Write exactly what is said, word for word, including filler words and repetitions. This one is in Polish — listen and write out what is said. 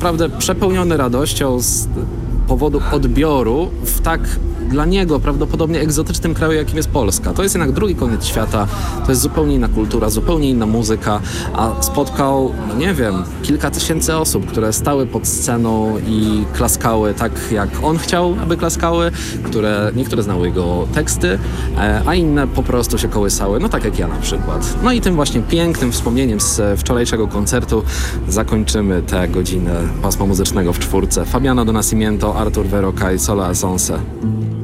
naprawdę przepełniony radością z powodu odbioru w tak dla niego prawdopodobnie egzotycznym kraju, jakim jest Polska. To jest jednak drugi koniec świata, to jest zupełnie inna kultura, zupełnie inna muzyka, a spotkał, no nie wiem, kilka tysięcy osób, które stały pod sceną i klaskały tak, jak on chciał, aby klaskały, które niektóre znały jego teksty, a inne po prostu się kołysały, no tak jak ja na przykład. No i tym właśnie pięknym wspomnieniem z wczorajszego koncertu zakończymy tę godzinę pasma muzycznego w czwórce. Fabiano Do Nascimento, Artur Verocai, Sola Asonse.